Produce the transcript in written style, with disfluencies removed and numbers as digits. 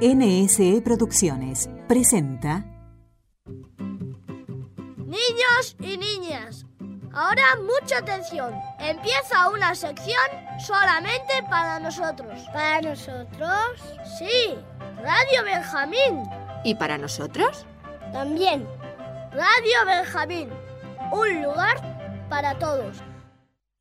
NSE Producciones presenta Niños y niñas, ahora mucha atención. Empieza una sección solamente para nosotros. ¿Para nosotros? Sí, Radio Benjamín. ¿Y para nosotros? También. Radio Benjamín, un lugar para todos.